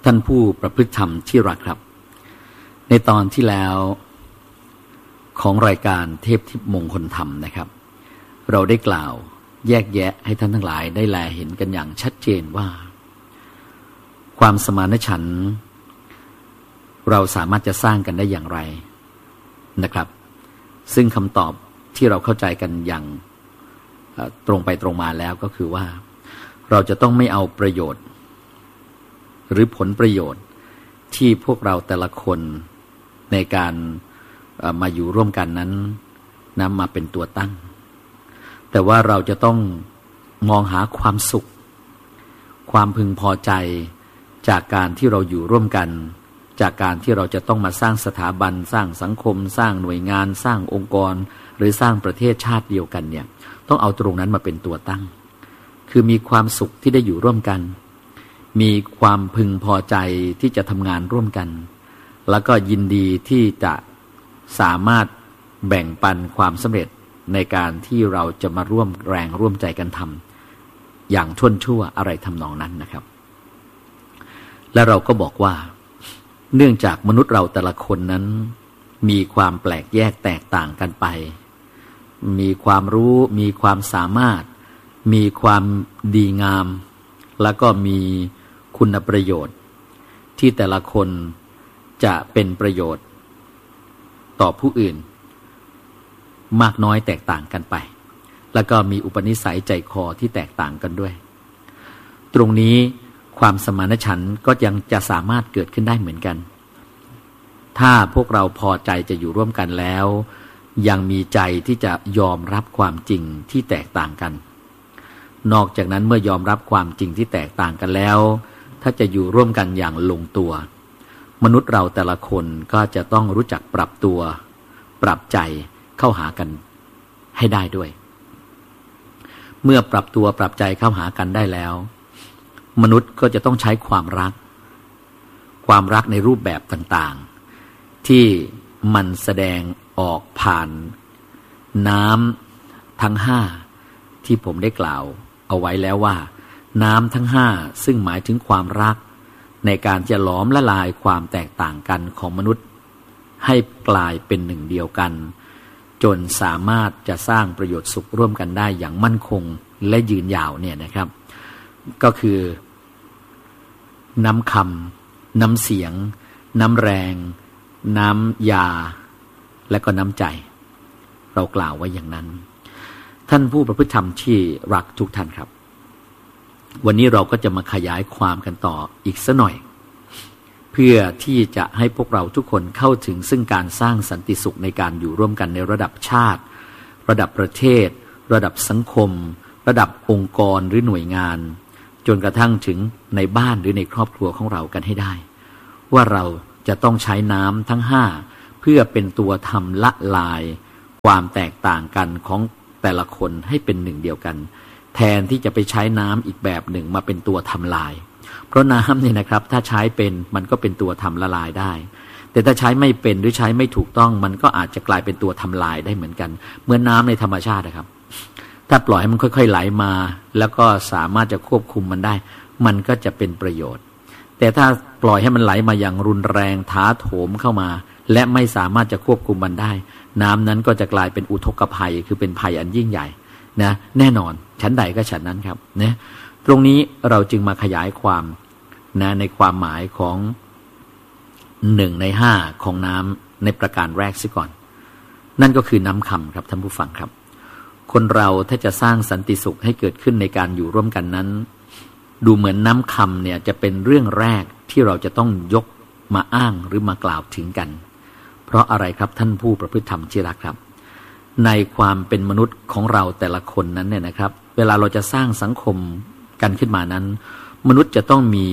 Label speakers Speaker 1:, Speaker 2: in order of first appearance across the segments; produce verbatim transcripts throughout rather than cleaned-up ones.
Speaker 1: ท่านผู้ประพฤติธรรมที่รักครับในตอนที่แล้วของรายการเทพทิพย์มงคลธรรมนะครับเราได้กล่าวแยกแยะให้ท่านทั้งหลายได้แลเห็นกันอย่างชัดเจนว่าความสมานฉันท์เราสามารถจะสร้างกันได้อย่างไรนะครับซึ่งคำตอบที่เราเข้าใจกันอย่างตรงไปตรงมาแล้วก็คือว่าเราจะต้องไม่เอาประโยชน์หรือผลประโยชน์ที่พวกเราแต่ละคนในการมาอยู่ร่วมกันนั้นนำมาเป็นตัวตั้งแต่ว่าเราจะต้องมองหาความสุขความพึงพอใจจากการที่เราอยู่ร่วมกันจากการที่เราจะต้องมาสร้างสถาบันสร้างสังคมสร้างหน่วยงานสร้างองค์กรหรือสร้างประเทศชาติเดียวกันเนี่ยต้องเอาตรงนั้นมาเป็นตัวตั้งคือมีความสุขที่ได้อยู่ร่วมกันมีความพึงพอใจที่จะทำงานร่วมกันแล้วก็ยินดีที่จะสามารถแบ่งปันความสำเร็จในการที่เราจะมาร่วมแรงร่วมใจกันทำอย่างท่วนทั่วอะไรทำนองนั้นนะครับและเราก็บอกว่าเนื่องจากมนุษย์เราแต่ละคนนั้นมีความแปลกแยกแตกต่างกันไปมีความรู้มีความสามารถมีความดีงามแล้วก็มีคุณประโยชน์ที่แต่ละคนจะเป็นประโยชน์ต่อผู้อื่นมากน้อยแตกต่างกันไปแล้วก็มีอุปนิสัยใจคอที่แตกต่างกันด้วยตรงนี้ความสมานฉันท์ก็ยังจะสามารถเกิดขึ้นได้เหมือนกันถ้าพวกเราพอใจจะอยู่ร่วมกันแล้วยังมีใจที่จะยอมรับความจริงที่แตกต่างกันนอกจากนั้นเมื่อยอมรับความจริงที่แตกต่างกันแล้วถ้าจะอยู่ร่วมกันอย่างลงตัวมนุษย์เราแต่ละคนก็จะต้องรู้จักปรับตัวปรับใจเข้าหากันให้ได้ด้วยเมื่อปรับตัวปรับใจเข้าหากันได้แล้วมนุษย์ก็จะต้องใช้ความรักความรักในรูปแบบต่างๆที่มันแสดงออกผ่านน้ำทั้งห้าที่ผมได้กล่าวเอาไว้แล้วว่าน้ำทั้งห้าซึ่งหมายถึงความรักในการจะหลอมละลายความแตกต่างกันของมนุษย์ให้กลายเป็นหนึ่งเดียวกันจนสามารถจะสร้างประโยชน์สุขร่วมกันได้อย่างมั่นคงและยืนยาวเนี่ยนะครับก็คือน้ำคำน้ำเสียงน้ำแรงน้ำยาและก็น้ำใจเรากล่าวไว้อย่างนั้นท่านผู้ประพฤติธรรมที่รักทุกท่านครับวันนี้เราก็จะมาขยายความกันต่ออีกสักหน่อยเพื่อที่จะให้พวกเราทุกคนเข้าถึงซึ่งการสร้างสันติสุขในการอยู่ร่วมกันในระดับชาติระดับประเทศระดับสังคมระดับองค์กรหรือหน่วยงานจนกระทั่งถึงในบ้านหรือในครอบครัวของเรากันให้ได้ว่าเราจะต้องใช้น้ำทั้งห้าเพื่อเป็นตัวทำละลายความแตกต่างกันของแต่ละคนให้เป็นหนึ่งเดียวกันแทนที่จะไปใช้น้ำอีกแบบหนึ่งมาเป็นตัวทำลายเพราะน้ำเนี่ยนะครับถ้าใช้เป็นมันก็เป็นตัวทำละลายได้แต่ถ้าใช้ไม่เป็นหรือใช้ไม่ถูกต้องมันก็อาจจะกลายเป็นตัวทำลายได้เหมือนกันเหมือนน้ำในธรรมชาตินะครับถ้าปล่อยให้มันค่อยๆไหลมาแล้วก็สามารถจะควบคุมมันได้มันก็จะเป็นประโยชน์แต่ถ้าปล่อยให้มันไหลมาอย่างรุนแรงท้าโถมเข้ามาและไม่สามารถจะควบคุมมันได้น้ำนั้นก็จะกลายเป็นอุทกภัยคือเป็นภัยอันยิ่งใหญ่นะแน่นอนชั้นใดก็ชั้นนั้นครับนะตรงนี้เราจึงมาขยายความนะในความหมายของหนึ่งในห้าของน้ำในประการแรกซิก่อนนั่นก็คือน้ำคำครับท่านผู้ฟังครับคนเราถ้าจะสร้างสันติสุขให้เกิดขึ้นในการอยู่ร่วมกันนั้นดูเหมือนน้ำคำเนี่ยจะเป็นเรื่องแรกที่เราจะต้องยกมาอ้างหรือมากล่าวถึงกันเพราะอะไรครับท่านผู้ประพฤติธรรมที่รักครับในความเป็นมนุษย์ของเราแต่ละคนนั้นเนี่ยนะครับเวลาเราจะสร้างสังคมกันขึ้นมานั้นมนุษย์จะต้องมี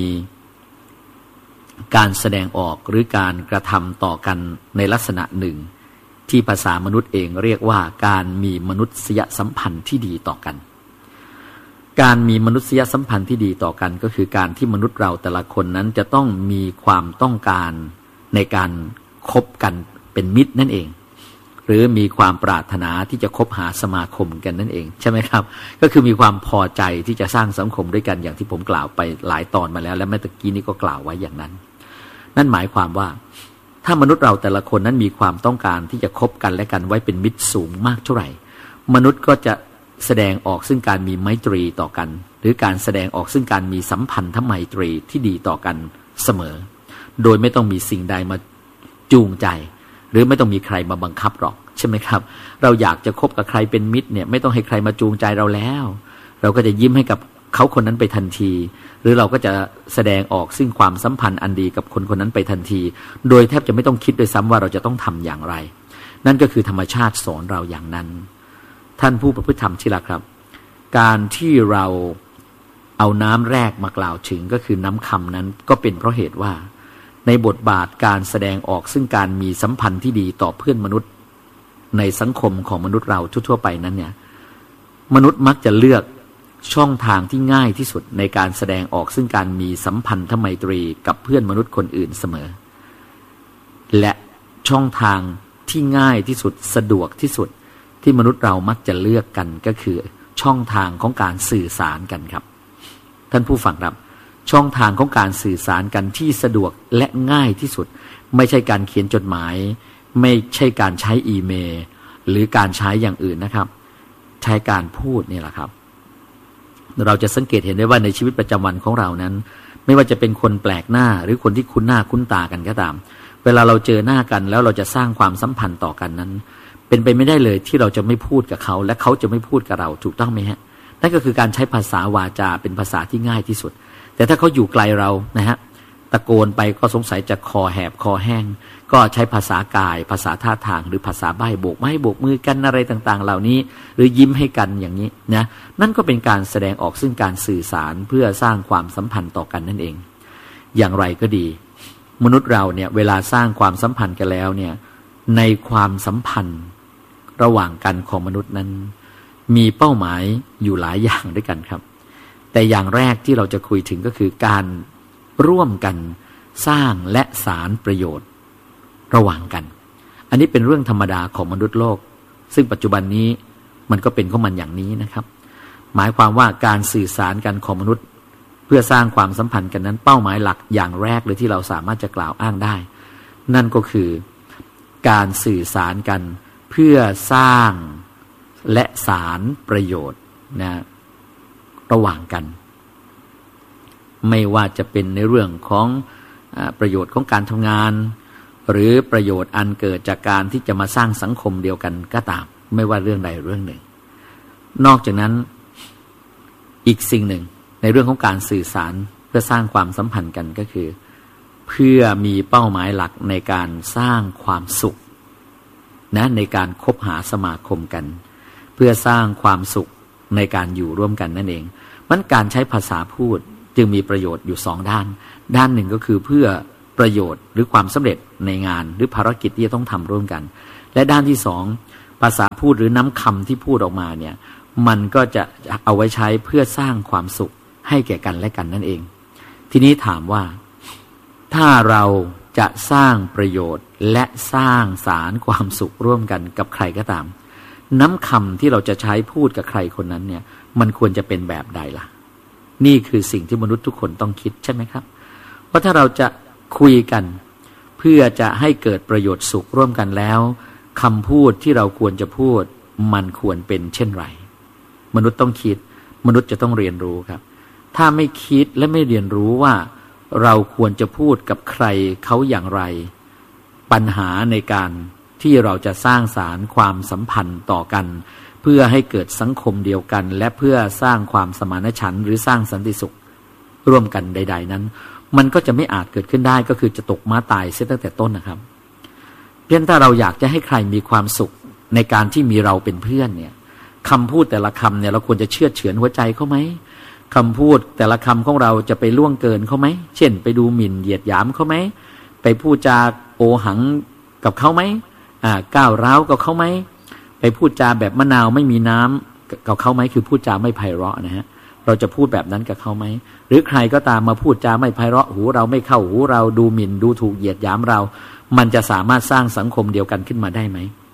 Speaker 1: การแสดงออกหรือการกระทำต่อกันในลักษณะหนึ่งที่ภาษามนุษย์เองเรียกว่าการมีมนุษยสัมพันธ์ที่ดีต่อกันการมีมนุษยสัมพันธ์ที่ดีต่อกันก็คือการที่มนุษย์เราแต่ละคนนั้นจะต้องมีความต้องการในการคบกันเป็นมิตรนั่นเองหรือมีความปรารถนาที่จะคบหาสมาคมกันนั่นเองใช่ไหมครับก็คือมีความพอใจที่จะสร้างสังคมด้วยกันอย่างที่ผมกล่าวไปหลายตอนมาแล้วและเมื่อกี้นี้ก็กล่าวไว้อย่างนั้นนั่นหมายความว่าถ้ามนุษย์เราแต่ละคนนั้นมีความต้องการที่จะคบกันและกันไว้เป็นมิตรสูงมากเท่าไหร่มนุษย์ก็จะแสดงออกซึ่งการมีไมตรีต่อกันหรือการแสดงออกซึ่งการมีสัมพันธไมตรีที่ดีต่อกันเสมอโดยไม่ต้องมีสิ่งใดมาจูงใจหรือไม่ต้องมีใครมาบังคับหรอกใช่ไหมครับเราอยากจะคบกับใครเป็นมิตรเนี่ยไม่ต้องให้ใครมาจูงใจเราแล้วเราก็จะยิ้มให้กับเขาคนนั้นไปทันทีหรือเราก็จะแสดงออกซึ่งความสัมพันธ์อันดีกับคนคนนั้นไปทันทีโดยแทบจะไม่ต้องคิดด้วยซ้ำว่าเราจะต้องทำอย่างไรนั่นก็คือธรรมชาติสอนเราอย่างนั้นท่านผู้ประพฤติธรรมที่รักครับการที่เราเอาน้ำแรกมากล่าวถึงก็คือน้ำคำนั้นก็เป็นเพราะเหตุว่าในบทบาทการแสดงออกซึ่งการมีสัมพันธ์ที่ดีต่อเพื่อนมนุษย์ในสังคมของมนุษย์เราทั่วๆไปนั้นเนี่ยมนุษย์มักจะเลือกช่องทางที่ง่ายที่สุดในการแสดงออกซึ่งการมีสัมพันธไมตรีกับเพื่อนมนุษย์คนอื่นเสมอและช่องทางที่ง่ายที่สุดสะดวกที่สุดที่มนุษย์เรามักจะเลือกกันก็คือช่องทางของการสื่อสารกันครับท่านผู้ฟังครับช่องทางของการสื่อสารกันที่สะดวกและง่ายที่สุดไม่ใช่การเขียนจดหมายไม่ใช่การใช้อีเมลหรือการใช้อย่างอื่นนะครับใช้การพูดนี่แหละครับเราจะสังเกตเห็นได้ว่าในชีวิตประจำวันของเรานั้นไม่ว่าจะเป็นคนแปลกหน้าหรือคนที่คุ้นหน้าคุ้นตากันก็ตามเวลาเราเจอหน้ากันแล้วเราจะสร้างความสัมพันธ์ต่อกันนั้นเป็นไปไม่ได้เลยที่เราจะไม่พูดกับเขาและเขาจะไม่พูดกับเราถูกต้องไหมฮะนั่นก็คือการใช้ภาษาวาจาเป็นภาษาที่ง่ายที่สุดแต่ถ้าเขาอยู่ไกลเรานะฮะตะโกนไปก็สงสัยจะคอแหบคอแห้งก็ใช้ภาษากายภาษาท่าทางหรือภาษาใบ้โบกไม้โบกมือกันอะไรต่างๆเหล่านี้หรือยิ้มให้กันอย่างนี้นะนั่นก็เป็นการแสดงออกซึ่งการสื่อสารเพื่อสร้างความสัมพันธ์ต่อกันนั่นเองอย่างไรก็ดีมนุษย์เราเนี่ยเวลาสร้างความสัมพันธ์กันแล้วเนี่ยในความสัมพันธ์ระหว่างกันของมนุษย์นั้นมีเป้าหมายอยู่หลายอย่างด้วยกันครับแต่อย่างแรกที่เราจะคุยถึงก็คือการร่วมกันสร้างและสารประโยชน์ระหว่างกันอันนี้เป็นเรื่องธรรมดาของมนุษย์โลกซึ่งปัจจุบันนี้มันก็เป็นของมันอย่างนี้นะครับหมายความว่าการสื่อสารกันของมนุษย์เพื่อสร้างความสัมพันธ์กันนั้นเป้าหมายหลักอย่างแรกเลยที่เราสามารถจะกล่าวอ้างได้นั่นก็คือการสื่อสารกันเพื่อสร้างและสารประโยชน์นะระหว่างกันไม่ว่าจะเป็นในเรื่องของประโยชน์ของการทำงานหรือประโยชน์อันเกิดจากการที่จะมาสร้างสังคมเดียวกันก็ตามไม่ว่าเรื่องใดเรื่องหนึ่งนอกจากนั้นอีกสิ่งหนึ่งในเรื่องของการสื่อสารเพื่อสร้างความสัมพันธ์กันก็คือเพื่อมีเป้าหมายหลักในการสร้างความสุขนะในการคบหาสมาคมกันเพื่อสร้างความสุขในการอยู่ร่วมกันนั่นเองมันการใช้ภาษาพูดจึงมีประโยชน์อยู่สองด้านด้านหนึ่งก็คือเพื่อประโยชน์หรือความสำเร็จในงานหรือภารกิจที่จะต้องทำร่วมกันและด้านที่สองภาษาพูดหรือน้ำคำที่พูดออกมาเนี่ยมันก็จะเอาไว้ใช้เพื่อสร้างความสุขให้แก่กันและกันนั่นเองทีนี้ถามว่าถ้าเราจะสร้างประโยชน์และสร้างสารความสุขร่วมกันกับใครก็ตามน้ำคำที่เราจะใช้พูดกับใครคนนั้นเนี่ยมันควรจะเป็นแบบใดล่ะนี่คือสิ่งที่มนุษย์ทุกคนต้องคิดใช่ไหมครับว่าถ้าเราจะคุยกันเพื่อจะให้เกิดประโยชน์สุขร่วมกันแล้วคำพูดที่เราควรจะพูดมันควรเป็นเช่นไรมนุษย์ต้องคิดมนุษย์จะต้องเรียนรู้ครับถ้าไม่คิดและไม่เรียนรู้ว่าเราควรจะพูดกับใครเขาอย่างไรปัญหาในการที่เราจะสร้างสารความสัมพันธ์ต่อกันเพื่อให้เกิดสังคมเดียวกันและเพื่อสร้างความสมานฉันท์หรือสร้างสันติสุขร่วมกันใดๆนั้นมันก็จะไม่อาจเกิดขึ้นได้ก็คือจะตกม้าตายเสียตั้งแต่ต้นนะครับเพียงถ้าเราอยากจะให้ใครมีความสุขในการที่มีเราเป็นเพื่อนเนี่ยคำพูดแต่ละคำเนี่ยเราควรจะเชื่อเฉือนหัวใจเขาไหมคำพูดแต่ละคำของเราจะไปล่วงเกินเขาไหมเช่นไปดูหมิ่นเหยียดหยามเขาไหมไปพูดจาโอหังกับเขาไหมอ่าก้าวร้าวกับเขาไหมไปพูดจาแบบมะนาวไม่มีน้ำกับเขาไหมคือพูดจาไม่ไพเราะนะฮะเราจะพูดแบบนั้นกับเขาไหมหรือใครก็ตามมาพูดจาไม่ไพเราะหูเราไม่เข้าหูเราดูหมิ่นดูถูกเหยียดหยามเรามันจะสามารถสร้างสังคมเดียวกันขึ้นมาได้ไหม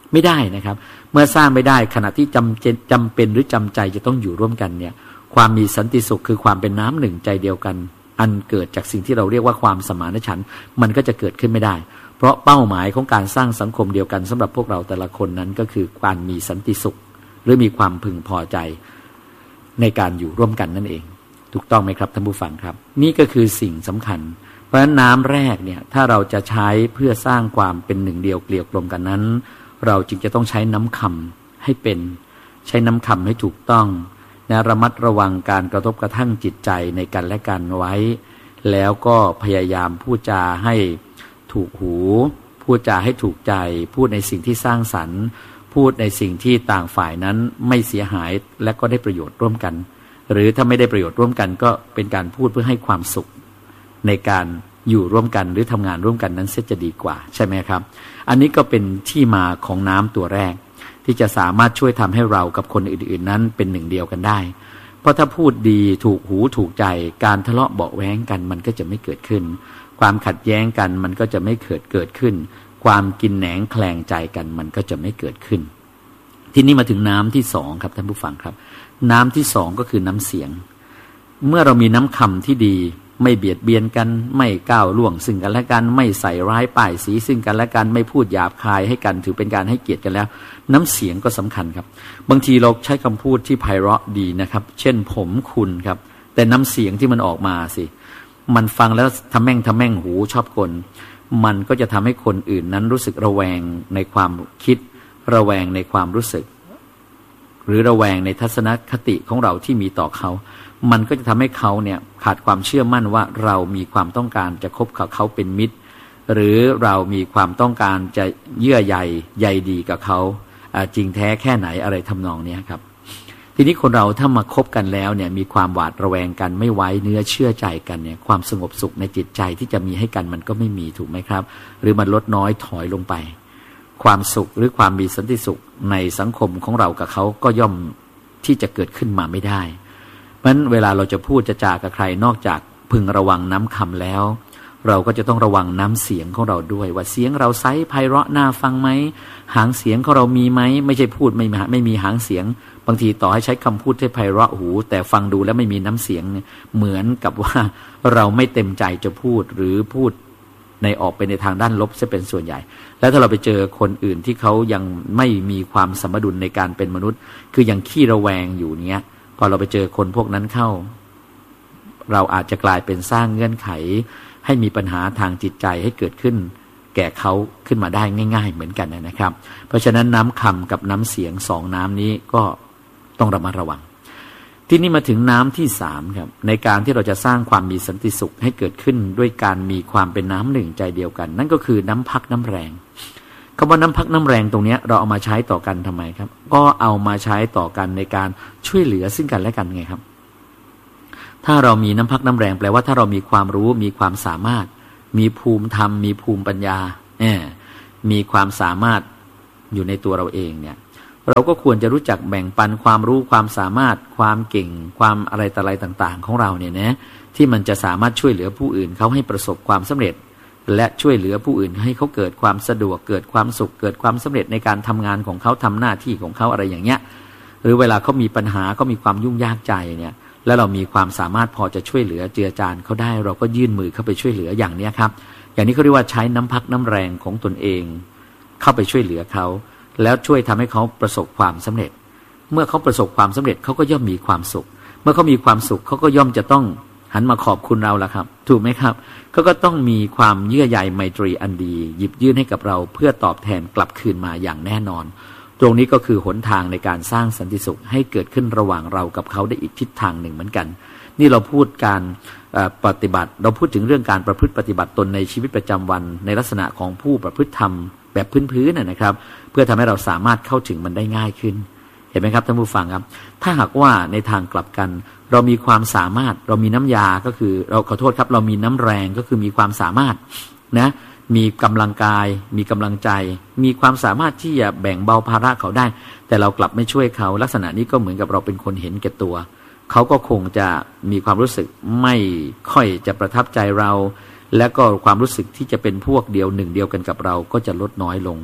Speaker 1: ไม่ได้นะครับเมื่อสร้างไม่ได้ขณะที่จำจำเป็นหรือจำใจจะต้องอยู่ร่วมกันเนี่ยความมีสันติสุขคือความเป็นน้ำหนึ่งใจเดียวกันอันเกิดจากสิ่งที่เราเรียกว่าความสมานฉันท์มันก็จะเกิดขึ้นไม่ได้เพราะเป้าหมายของการสร้างสังคมเดียวกันสำหรับพวกเราแต่ละคนนั้นก็คือการมีสันติสุขหรือมีความพึงพอใจในการอยู่ร่วมกันนั่นเองถูกต้องไหมครับท่านผู้ฟังครับนี่ก็คือสิ่งสำคัญเพราะฉะนั้นน้ำแรกเนี่ยถ้าเราจะใช้เพื่อสร้างความเป็นหนึ่งเดียวเกลียวกลมกันนั้นเราจึงจะต้องใช้น้ำคำให้เป็นใช้น้ำคำให้ถูกต้องนะระมัดระวังการกระทบกระทั่งจิตใจในกันและกันไว้แล้วก็พยายามพูดจาให้ถูกหูพูดจาให้ถูกใจพูดในสิ่งที่สร้างสรรค์พูดในสิ่งที่ต่างฝ่ายนั้นไม่เสียหายและก็ได้ประโยชน์ร่วมกันหรือถ้าไม่ได้ประโยชน์ร่วมกันก็เป็นการพูดเพื่อให้ความสุขในการอยู่ร่วมกันหรือทำงานร่วมกันนั้นเสียจะดีกว่าใช่ไหมครับอันนี้ก็เป็นที่มาของน้ำตัวแรกที่จะสามารถช่วยทำให้เรากับคนอื่นๆนั้นเป็นหนึ่งเดียวกันได้เพราะถ้าพูดดีถูกหูถูกใจการทะเลาะเบาะแว้งกันมันก็จะไม่เกิดขึ้นความขัดแย้งกันมันก็จะไม่เกิดเกิดขึ้นความกินแหนงแคลงใจกันมันก็จะไม่เกิดขึ้นทีนี้มาถึงน้ำที่สองครับท่านผู้ฟังครับน้ำที่สองก็คือน้ำเสียงเมื่อเรามีน้ำคำที่ดีไม่เบียดเบียนกันไม่ก้าวล่วงซึ่งกันและกันไม่ใส่ร้ายป้ายสีซึ่งกันและกันไม่พูดหยาบคายให้กันถือเป็นการให้เกียรติกันแล้วน้ำเสียงก็สำคัญครับบางทีเราใช้คำพูดที่ไพเราะดีนะครับเช่นผมคุณครับแต่น้ำเสียงที่มันออกมาสิมันฟังแล้วทำแม่งทำแม่งหูชอบกลมันก็จะทำให้คนอื่นนั้นรู้สึกระแวงในความคิดระแวงในความรู้สึกหรือระแวงในทัศนคติของเราที่มีต่อเขามันก็จะทำให้เขาเนี่ยขาดความเชื่อมั่นว่าเรามีความต้องการจะคบกับเขาเป็นมิตรหรือเรามีความต้องการจะเยื่อใยใยดีกับเขาจริงแท้แค่ไหนอะไรทำนองนี้ครับทีนี้คนเราถ้ามาคบกันแล้วเนี่ยมีความหวาดระแวงกันไม่ไว้เนื้อเชื่อใจกันเนี่ยความสงบสุขในจิตใจที่จะมีให้กันมันก็ไม่มีถูกไหมครับหรือมันลดน้อยถอยลงไปความสุขหรือความมีสันติสุขในสังคมของเรากับเขาก็ย่อมที่จะเกิดขึ้นมาไม่ได้เพราะฉะนั้นเวลาเราจะพูดจะจากับใครนอกจากพึงระวังน้ำคำแล้วเราก็จะต้องระวังน้ำเสียงของเราด้วยว่าเสียงเราไซส์ไพเราะน่าฟังไหมหางเสียงของเรามีไหมไม่ใช่พูดไม่ไม่มีหางเสียงบางทีต่อให้ใช้คำพูดที่ไพเราะหูแต่ฟังดูแล้วไม่มีน้ำเสียงเนี่ยเหมือนกับว่าเราไม่เต็มใจจะพูดหรือพูดในออกไปในทางด้านลบจะเป็นส่วนใหญ่แล้วถ้าเราไปเจอคนอื่นที่เขายังไม่มีความสมดุลในการเป็นมนุษย์คือยังขี้ระแวงอยู่เนี้ยพอเราไปเจอคนพวกนั้นเข้าเราอาจจะกลายเป็นสร้างเงื่อนไขให้มีปัญหาทางจิตใจให้เกิดขึ้นแก่เขาขึ้นมาได้ง่ายๆเหมือนกันนะครับเพราะฉะนั้นน้ำคำกับน้ำเสียงสองน้ำนี้ก็ต้องระมัดระวังที่นี่มาถึงน้ำที่สามครับในการที่เราจะสร้างความมีสันติสุขให้เกิดขึ้นด้วยการมีความเป็นน้ำหนึ่งใจเดียวกันนั่นก็คือน้ำพักน้ำแรงคำว่าน้ำพักน้ำแรงตรงนี้เราเอามาใช้ต่อกันทำไมครับก็เอามาใช้ต่อกันในการช่วยเหลือซึ่งกันและกันไงครับถ้าเรามีน้ำพักน้ำแรงแปลว่าถ้าเรามีความรู้มีความสามารถมีภูมิธรรมมีภูมิปัญญาเนี่ยมีความสามารถอยู่ในตัวเราเองเนี่ยเราก็ควรจะรู้จักแบ่งปันความรู้ความสามารถความเก่งความอะไรต่ออะไรต่างๆของเราเนี่ยนะที่มันจะสามารถช่วยเหลือผู้อื่นเขาให้ประสบความสำเร็จและช่วยเหลือผู้อื่นให้เขาเกิดความสะดวกเกิดความสุขเกิดความสำเร็จในการทำงานของเขาทำหน้าที่ของเขาอะไรอย่างเงี้ยหรือเวลาเขามีปัญหาเขามีความยุ่งยากใจเนี่ยแล้วเรามีความสามารถพอจะช่วยเหลือเจือจานเขาได้เราก็ยื่นมือเข้าไปช่วยเหลืออย่างนี้ครับอย่างนี้เขาเรียกว่าใช้น้ำพักน้ำแรงของตนเองเข้าไปช่วยเหลือเขาแล้วช่วยทำให้เขาประสบความสำเร็จเมื่อเขาประสบความสำเร็จเขาก็ย่อมมีความสุขเมื่อเขามีความสุขเขาก็ย่อมจะต้องหันมาขอบคุณเราละครับถูกไหมครับเขาก็ต้องมีความเยื่อใยไมตรีอันดีหยิบยื่นให้กับเราเพื่อตอบแทนกลับคืนมาอย่างแน่นอนตรงนี้ก็คือหนทางในการสร้างสันติสุขให้เกิดขึ้นระหว่างเรากับเขาได้อีกทิศทางหนึ่งเหมือนกันนี่เราพูดการปฏิบัติเราพูดถึงเรื่องการประพฤติปฏิบัติตนในชีวิตประจำวันในลักษณะของผู้ประพฤติธรรมแบบพื้นๆนะครับเพื่อทำให้เราสามารถเข้าถึงมันได้ง่ายขึ้นเห็นไหมครับท่านผู้ฟังครับถ้าหากว่าในทางกลับกันเรามีความสามารถเรามีน้ำยาก็คือเราขอโทษครับเรามีน้ำแรงก็คือมีความสามารถนะมีกำลังกายมีกำลังใจมีความสามารถที่จะแบ่งเบาภาระเขาได้แต่เรากลับไม่ช่วยเขาลักษณะนี้ก็เหมือนกับเราเป็นคนเห็นแก่ตัวเขาก็คงจะมีความรู้สึกไม่ค่อยจะประทับใจเราและก็ความรู้สึกที่จะเป็นพวกเดียวหนึ่งเดียวกันกับเราก็จะลดน้อยลง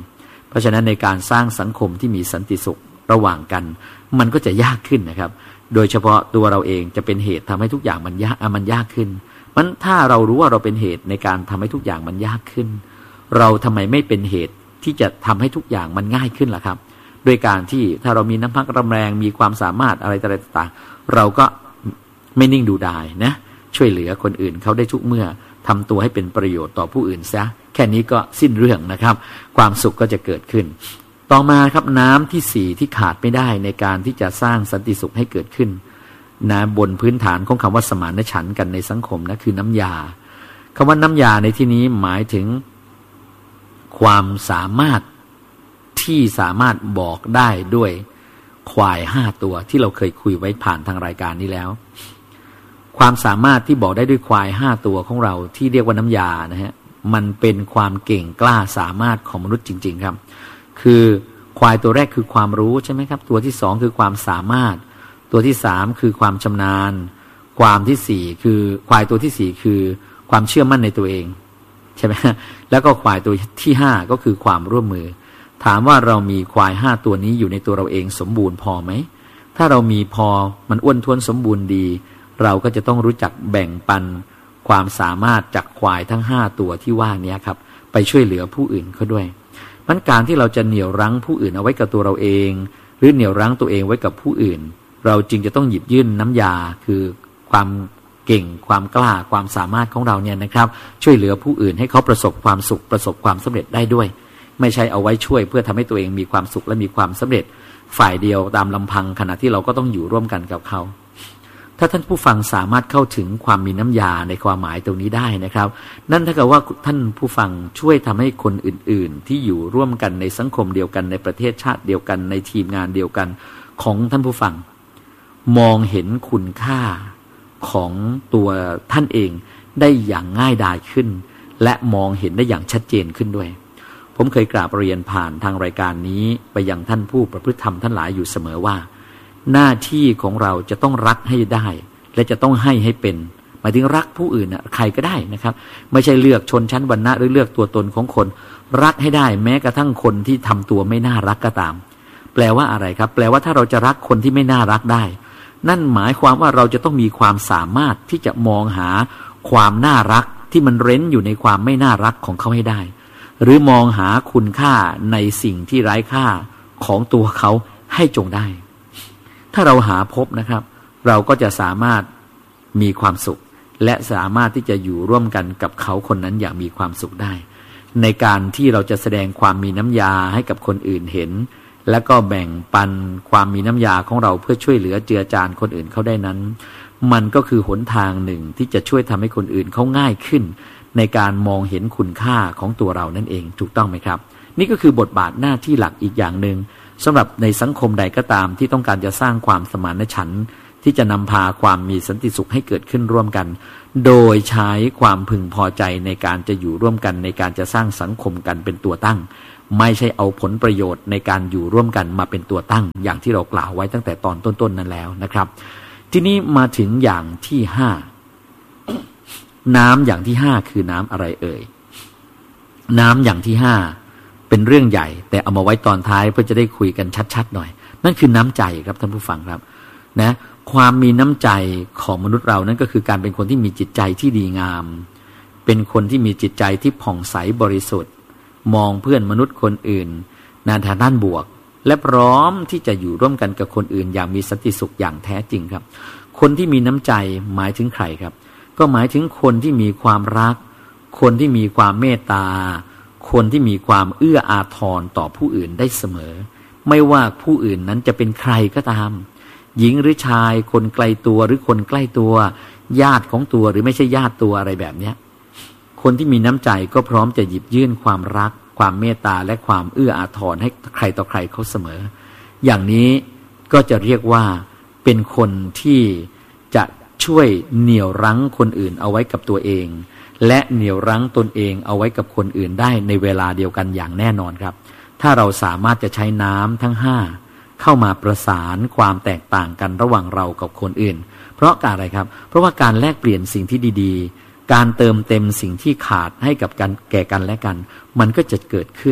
Speaker 1: เพราะฉะนั้นในการสร้างสังคมที่มีสันติสุขระหว่างกันมันก็จะยากขึ้นนะครับโดยเฉพาะตัวเราเองจะเป็นเหตุทำให้ทุกอย่างมันยากมันยากขึ้นมันถ้าเรารู้ว่าเราเป็นเหตุในการทำให้ทุกอย่างมันยากขึ้นเราทำไมไม่เป็นเหตุที่จะทำให้ทุกอย่างมันง่ายขึ้นล่ะครับโดยการที่ถ้าเรามีน้ำพักน้ำแรงมีความสามารถอะไรต่างๆเราก็ไม่นิ่งดูดายนะช่วยเหลือคนอื่นเขาได้ทุกเมื่อทำตัวให้เป็นประโยชน์ต่อผู้อื่นซะแค่นี้ก็สิ้นเรื่องนะครับความสุขก็จะเกิดขึ้นต่อมาครับน้ำที่สี่ที่ขาดไม่ได้ในการที่จะสร้างสันติสุขให้เกิดขึ้นนะบนพื้นฐานของคำว่าสมานฉันท์กันในสังคมนะคือน้ำยาคำว่าน้ำยาในที่นี้หมายถึงความสามารถที่สามารถบอกได้ด้วยควายห้าตัวที่เราเคยคุยไว้ผ่านทางรายการนี้แล้วความสามารถที่บอกได้ด้วยควายห้าตัวของเราที่เรียกว่าน้ำยานะฮะมันเป็นความเก่งกล้าสามารถของมนุษย์จริงๆครับคือควายตัวแรกคือความรู้ใช่ไหมครับตัวที่สองคือความสามารถตัวที่สามคือความชำนาญความที่สี่คือควายตัวที่สี่คือความเชื่อมั่นในตัวเองใช่ไหมแล้วก็ควายตัวที่ห้าก็คือความร่วมมือถามว่าเรามีควายห้าตัวนี้อยู่ในตัวเราเองสมบูรณ์พอไหมถ้าเรามีพอมันอ้วนท้วนสมบูรณ์ดีเราก็จะต้องรู้จักแบ่งปันความสามารถจากควายทั้งห้าตัวที่ว่านี้ครับไปช่วยเหลือผู้อื่นเขาด้วยมันการที่เราจะเหนี่ยวรั้งผู้อื่นเอาไว้กับตัวเราเองหรือเหนี่ยวรั้งตัวเองไว้กับผู้อื่นเราจึงจะต้องหยิบยื่นน้ำยาคือความเก่งความกล้าความสามารถของเราเนี่ยนะครับช่วยเหลือผู้อื่นให้เขาประสบความสุขประสบความสำเร็จได้ด้วยไม่ใช่เอาไว้ช่วยเพื่อทำให้ตัวเองมีความสุขและมีความสำเร็จฝ่ายเดียวตามลำพังขณะที่เราก็ต้องอยู่ร่วมกันกับเขาถ้าท่านผู้ฟังสามารถเข้าถึงความมีน้ำยาในความหมายตรงนี้ได้นะครับนั่นเท่ากับว่าท่านผู้ฟังช่วยทำให้คนอื่นๆที่อยู่ร่วมกันในสังคมเดียวกันในประเทศชาติเดียวกันในทีมงานเดียวกันของท่านผู้ฟังมองเห็นคุณค่าของตัวท่านเองได้อย่างง่ายดายขึ้นและมองเห็นได้อย่างชัดเจนขึ้นด้วยผมเคยกราบเรียนผ่านทางรายการนี้ไปยังท่านผู้ประพฤติธรรมท่านหลายอยู่เสมอว่าหน้าที่ของเราจะต้องรักให้ได้และจะต้องให้ให้เป็นหมายถึงรักผู้อื่นนะใครก็ได้นะครับไม่ใช่เลือกชนชั้นวรรณะหรือเลือกตัวตนของคนรักให้ได้แม้กระทั่งคนที่ทำตัวไม่น่ารักก็ตามแปลว่าอะไรครับแปลว่าถ้าเราจะรักคนที่ไม่น่ารักได้นั่นหมายความว่าเราจะต้องมีความสามารถที่จะมองหาความน่ารักที่มันเร้นอยู่ในความไม่น่ารักของเขาให้ได้หรือมองหาคุณค่าในสิ่งที่ไร้ค่าของตัวเขาให้จงได้ถ้าเราหาพบนะครับเราก็จะสามารถมีความสุขและสามารถที่จะอยู่ร่วมกันกับเขาคนนั้นอย่างมีความสุขได้ในการที่เราจะแสดงความมีน้ำยาให้กับคนอื่นเห็นแล้วก็แบ่งปันความมีน้ำยาของเราเพื่อช่วยเหลือเจือจานคนอื่นเขาได้นั้นมันก็คือหนทางหนึ่งที่จะช่วยทำให้คนอื่นเขาง่ายขึ้นในการมองเห็นคุณค่าของตัวเรานั่นเองถูกต้องไหมครับนี่ก็คือบทบาทหน้าที่หลักอีกอย่างหนึ่งสำหรับในสังคมใดก็ตามที่ต้องการจะสร้างความสมานฉันท์ที่จะนำพาความมีสันติสุขให้เกิดขึ้นร่วมกันโดยใช้ความพึงพอใจในการจะอยู่ร่วมกันในการจะสร้างสังคมกันเป็นตัวตั้งไม่ใช่เอาผลประโยชน์ในการอยู่ร่วมกันมาเป็นตัวตั้งอย่างที่เรากล่าวไว้ตั้งแต่ตอนต้นๆนั้นแล้วนะครับทีนี้มาถึงอย่างที่ห้าน้ำอย่างที่ห้าคือน้ำอะไรเอ่ยน้ำอย่างที่ห้าเป็นเรื่องใหญ่แต่เอามาไว้ตอนท้ายเพื่อจะได้คุยกันชัดๆหน่อยนั่นคือน้ำใจครับท่านผู้ฟังครับนะความมีน้ำใจของมนุษย์เรานั่นก็คือการเป็นคนที่มีจิตใจที่ดีงามเป็นคนที่มีจิตใจที่ผ่องใสบริสุทธิ์มองเพื่อนมนุษย์คนอื่นในทางด้านบวกและพร้อมที่จะอยู่ร่วมกันกับคนอื่นอย่างมีสันติสุขอย่างแท้จริงครับคนที่มีน้ำใจหมายถึงใครครับก็หมายถึงคนที่มีความรักคนที่มีความเมตตาคนที่มีความเอื้ออาทรต่อผู้อื่นได้เสมอไม่ว่าผู้อื่นนั้นจะเป็นใครก็ตามหญิงหรือชายคนไกลตัวหรือคนใกล้ตัวญาติของตัวหรือไม่ใช่ญาติตัวอะไรแบบนี้คนที่มีน้ำใจก็พร้อมจะหยิบยื่นความรักความเมตตาและความเอื้ออาทรให้ใครต่อใครเขาเสมออย่างนี้ก็จะเรียกว่าเป็นคนที่จะช่วยเหนี่ยวรั้งคนอื่นเอาไว้กับตัวเองและเหนี่ยวรั้งตนเองเอาไว้กับคนอื่นได้ในเวลาเดียวกันอย่างแน่นอนครับถ้าเราสามารถจะใช้น้ำทั้งห้าเข้ามาประสานความแตกต่างกันระหว่างเรากับคนอื่นเพราะการอะไรครับเพราะว่าการแลกเปลี่ยนสิ่งที่ดีๆการเติมเต็มสิ่งที่ขาดให้กับกันแก่กันและกันมันก็จะเกิดขึ้น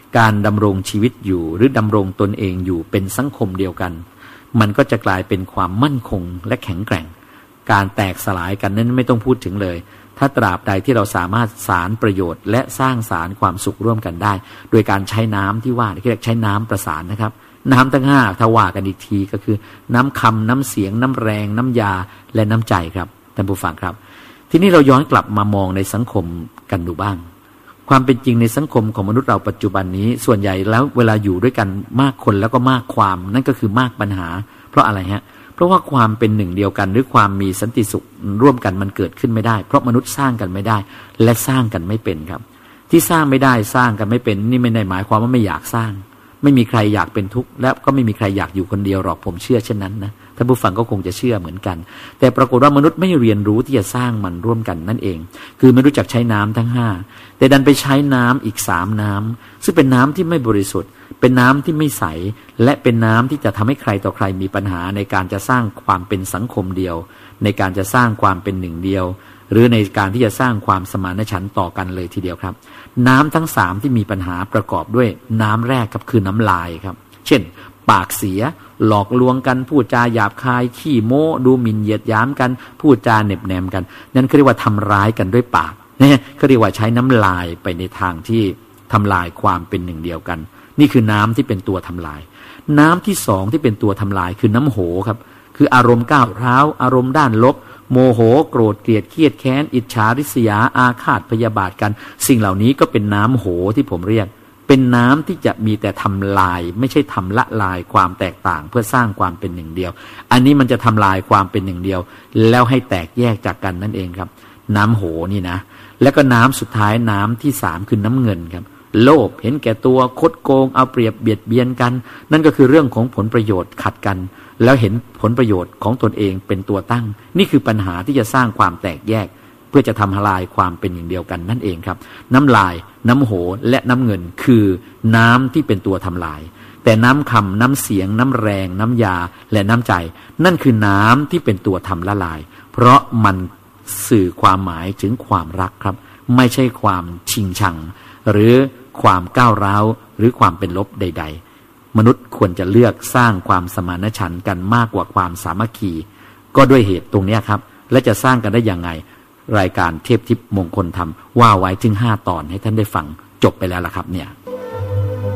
Speaker 1: การดำรงชีวิตอยู่หรือดำรงตนเองอยู่เป็นสังคมเดียวกันมันก็จะกลายเป็นความมั่นคงและแข็งแกร่งการแตกสลายกันนั้นไม่ต้องพูดถึงเลยถ้าตราบใดที่เราสามารถสารประโยชน์และสร้างสารความสุขร่วมกันได้โดยการใช้น้ำที่ว่าที่เรียกใช้น้ำประสานนะครับน้ำทั้งห้าถ้าว่ากันอีกทีก็คือน้ำคำน้ำเสียงน้ำแรงน้ำยาและน้ำใจครับท่านผู้ฟังครับทีนี้เราย้อนกลับมามองในสังคมกันดูบ้างความเป็นจริงในสังคมของมนุษย์เราปัจจุบันนี้ส่วนใหญ่แล้วเวลาอยู่ด้วยกันมากคนแล้วก็มากความนั่นก็คือมากปัญหาเพราะอะไรฮะเพราะว่าความเป็นหนึ่งเดียวกันหรือความมีสันติสุขร่วมกันมันเกิดขึ้นไม่ได้เพราะมนุษย์สร้างกันไม่ได้และสร้างกันไม่เป็นครับที่สร้างไม่ได้สร้างกันไม่เป็นนี่ไม่ได้หมายความว่าไม่อยากสร้างไม่มีใครอยากเป็นทุกข์และก็ไม่มีใครอยากอยู่คนเดียวหรอกผมเชื่อเช่นนั้นนะท่านผู้ฟังก็คงจะเชื่อเหมือนกันแต่ปรากฏว่ามนุษย์ไม่เรียนรู้ที่จะสร้างมันร่วมกันนั่นเองคือไม่รู้จักใช้น้ำทั้งห้าแต่ดันไปใช้น้ำอีกสามน้ำซึ่งเป็นน้ำที่ไม่บริสุทธิ์เป็นน้ำที่ไม่ใสและเป็นน้ำที่จะทำให้ใครต่อใครมีปัญหาในการจะสร้างความเป็นสังคมเดียวในการจะสร้างความเป็นหนึ่งเดียวหรือในการที่จะสร้างความสมานฉันท์ต่อกันเลยทีเดียวครับน้ำทั้งสามที่มีปัญหาประกอบด้วยน้ำแรกครับคือน้ำลายครับเช่นปากเสียหลอกลวงกันพูดจาหยาบคายขี้โม้ดูหมิ่นเหยียดหยามกันพูดจาเหน็บแนมกันนั่นเขาเรียกว่าทำร้ายกันด้วยปากเนี่ยเขาเรียกว่าใช้น้ำลายไปในทางที่ทำลายความเป็นหนึ่งเดียวกันนี่คือน้ำที่เป็นตัวทำลายน้ำที่สองที่เป็นตัวทำลายคือน้ำโหครับคืออารมณ์ก้าวร้าวอารมณ์ด้านลบโมโหโกรธเกลียดเครียดแค้นอิจฉาริษยาอาฆาตพยาบาทกันสิ่งเหล่านี้ก็เป็นน้ำโหที่ผมเรียกเป็นน้ำที่จะมีแต่ทำลายไม่ใช่ทำละลายความแตกต่างเพื่อสร้างความเป็นหนึ่งเดียวอันนี้มันจะทำลายความเป็นหนึ่งเดียวแล้วให้แตกแยกจากกันนั่นเองครับน้ำโหนี่นะแล้วก็น้ำสุดท้ายน้ำที่สามคือน้ำเงินครับโลภเห็นแก่ตัวคดโกงเอาเปรียบเบียดเบียนกันนั่นก็คือเรื่องของผลประโยชน์ขัดกันแล้วเห็นผลประโยชน์ของตนเองเป็นตัวตั้งนี่คือปัญหาที่จะสร้างความแตกแยกเพื่อจะทำลายความเป็นอย่างเดียวกันนั่นเองครับน้ำลายน้ำโหและน้ำเงินคือน้ำที่เป็นตัวทำลายแต่น้ำคำน้ำเสียงน้ำแรงน้ำยาและน้ำใจนั่นคือน้ำที่เป็นตัวทำละลายเพราะมันสื่อความหมายถึงความรักครับไม่ใช่ความชิงชังหรือความก้าวร้าวหรือความเป็นลบใดๆมนุษย์ควรจะเลือกสร้างความสมานฉันท์กันมากกว่าความสามัคคีก็ด้วยเหตุตรงนี้ครับและจะสร้างกันได้ยังไงรายการเทพทิพย์มงคลธรรมว่าไว้ถึงห้าตอนให้ท่านได้ฟังจบไปแล้วล่ะครับเนี่ย